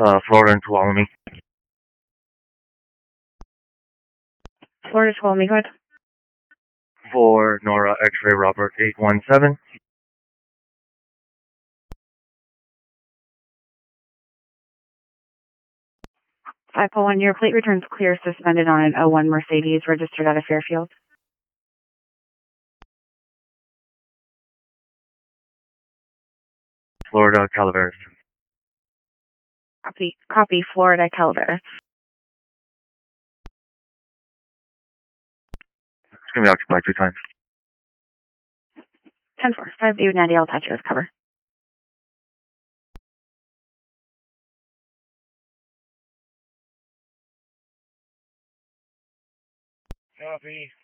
Florida and Tuolumne. Florida Tuolumne, go ahead. For Nora X-Ray Robert 817. (501), your plate returns clear, suspended on an '01 Mercedes, registered out of Fairfield. Florida Calaveras. Copy, Florida Calaveras. It's going to be occupied 2 times. 10-4, 5-90, I'll attach you as cover. Copy.